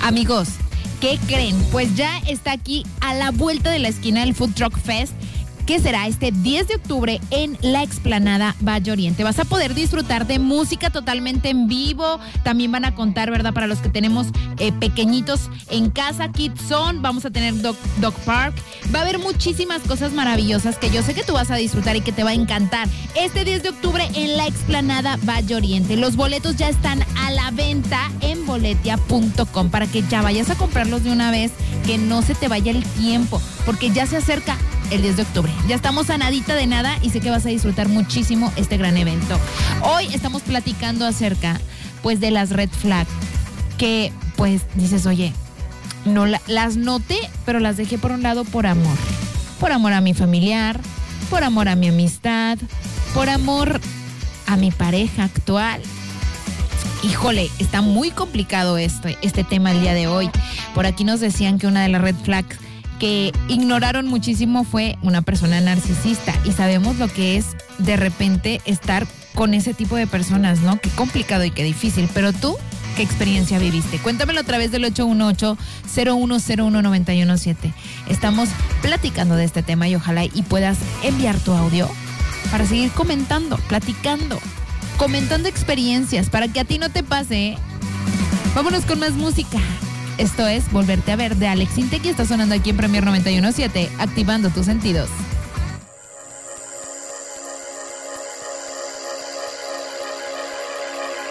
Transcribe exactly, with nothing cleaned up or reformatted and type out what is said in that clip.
Amigos, ¿qué creen? Pues ya está aquí a la vuelta de la esquina el Food Truck Fest, que será este diez de octubre en la explanada Valle Oriente. Vas a poder disfrutar de música totalmente en vivo. También van a contar, ¿verdad? Para los que tenemos eh, pequeñitos en casa, Kids Zone. Vamos a tener Dog, Dog Park. Va a haber muchísimas cosas maravillosas que yo sé que tú vas a disfrutar y que te va a encantar. Este diez de octubre en la explanada Valle Oriente. Los boletos ya están a la venta en boletia punto com para que ya vayas a comprarlos de una vez, que no se te vaya el tiempo, porque ya se acerca el diez de octubre. Ya estamos a nadita de nada y sé que vas a disfrutar muchísimo este gran evento. Hoy estamos platicando acerca, pues, de las red flag, que, pues, dices, oye, no la, las noté, pero las dejé por un lado por amor. Por amor a mi familiar, por amor a mi amistad, por amor a mi pareja actual. Híjole, está muy complicado este, este tema el día de hoy. Por aquí nos decían que una de las red flags que ignoraron muchísimo fue una persona narcisista, y sabemos lo que es de repente estar con ese tipo de personas, ¿no? Qué complicado y qué difícil. Pero tú, ¿qué experiencia viviste? Cuéntamelo a través del ocho uno ocho, cero uno cero uno, nueve uno siete. Estamos platicando de este tema y ojalá y puedas enviar tu audio para seguir comentando, platicando, comentando experiencias para que a ti no te pase, ¿eh? Vámonos con más música. Esto es Volverte a Ver de Alex Intec y está sonando aquí en Premier noventa y uno punto siete, activando tus sentidos.